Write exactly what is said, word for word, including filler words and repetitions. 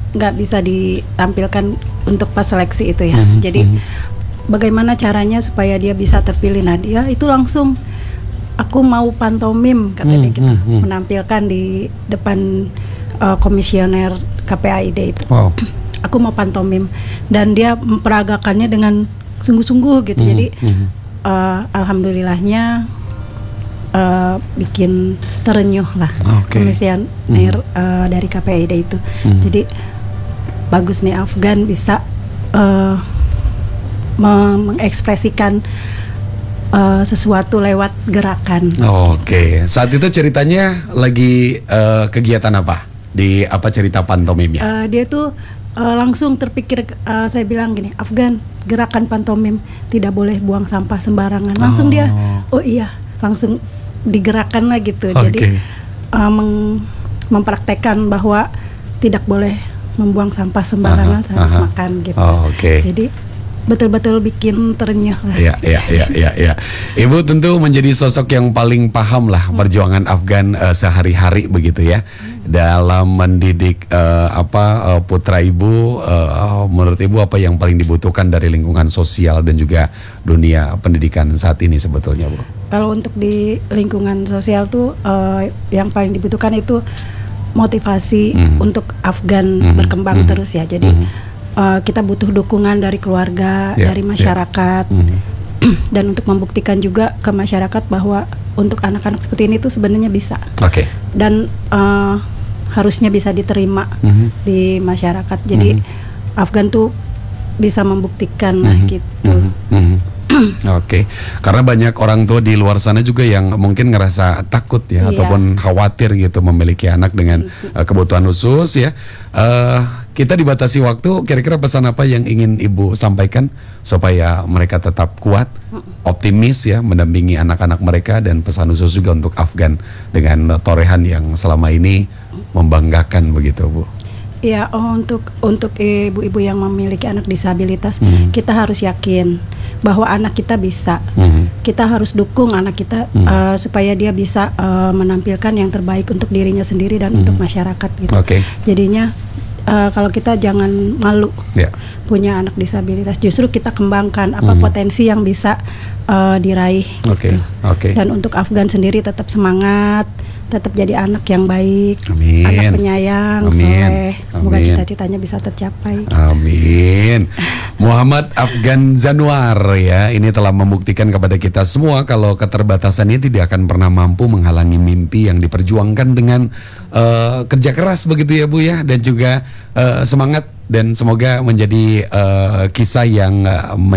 nggak bisa ditampilkan untuk pas seleksi itu ya. Mm-hmm. Jadi bagaimana caranya supaya dia bisa terpilih? Nah dia itu langsung, aku mau pantomim katanya gitu, mm-hmm. menampilkan di depan uh, komisioner K P A I D itu. Wow. Aku mau pantomim dan dia memperagakannya dengan sungguh-sungguh gitu. Mm-hmm. Jadi uh, alhamdulillahnya uh, bikin terenyuh lah okay. komisioner mm-hmm. uh, dari K P A I D itu. Mm-hmm. Jadi bagus nih Afgan bisa uh, mengekspresikan uh, sesuatu lewat gerakan. Oh, Oke, okay. Saat itu ceritanya lagi uh, kegiatan apa? Di apa cerita pantomimnya? Uh, dia tuh uh, langsung terpikir, uh, saya bilang gini, Afgan, gerakan pantomim tidak boleh buang sampah sembarangan. Langsung oh. dia, oh iya, langsung digerakkan lah gitu. Okay. Jadi uh, meng- mempraktekkan bahwa tidak boleh membuang sampah sembarangan saat makan gitu. Oh, Oke. Okay. Jadi betul-betul bikin terenyuh lah. Ya, ya, ya, ya, ya. Ibu tentu menjadi sosok yang paling paham lah perjuangan Afgan uh, sehari-hari begitu ya, dalam mendidik uh, apa uh, putra ibu. Uh, menurut ibu apa yang paling dibutuhkan dari lingkungan sosial dan juga dunia pendidikan saat ini sebetulnya, Bu? Kalau untuk di lingkungan sosial tuh uh, yang paling dibutuhkan itu motivasi mm-hmm. untuk Afgan mm-hmm. berkembang mm-hmm. terus ya. Jadi mm-hmm. Uh, kita butuh dukungan dari keluarga, yeah, dari masyarakat, yeah. mm-hmm. dan untuk membuktikan juga ke masyarakat bahwa untuk anak-anak seperti ini tuh sebenarnya bisa, okay. dan uh, harusnya bisa diterima mm-hmm. di masyarakat. Jadi mm-hmm. Afgan tuh bisa membuktikan mm-hmm. lah gitu. Mm-hmm. Oke, okay. Karena banyak orang tua di luar sana juga yang mungkin ngerasa takut ya, yeah. ataupun khawatir gitu memiliki anak dengan uh, kebutuhan khusus ya. Uh, kita dibatasi waktu, kira-kira pesan apa yang ingin Ibu sampaikan supaya mereka tetap kuat, optimis ya, mendampingi anak-anak mereka, dan pesan khusus juga untuk Afgan dengan torehan yang selama ini membanggakan begitu, Bu. Ya, oh, untuk untuk ibu-ibu yang memiliki anak disabilitas, hmm. kita harus yakin bahwa anak kita bisa. Hmm. Kita harus dukung anak kita hmm. uh, supaya dia bisa uh, menampilkan yang terbaik untuk dirinya sendiri dan hmm. untuk masyarakat gitu. Okay. Jadinya uh, kalau kita jangan malu yeah. punya anak disabilitas, justru kita kembangkan apa hmm. potensi yang bisa uh, diraih. Okay. Gitu. Okay. Dan untuk Afgan sendiri tetap semangat, tetap jadi anak yang baik, Amin. anak penyayang, Amin. soleh. Semoga Amin. cita-citanya bisa tercapai. Amin. Muhammad Afgan Zanwar ya, ini telah membuktikan kepada kita semua kalau keterbatasannya tidak akan pernah mampu menghalangi mimpi yang diperjuangkan dengan uh, kerja keras begitu ya Bu ya, dan juga uh, semangat, dan semoga menjadi uh, kisah yang uh,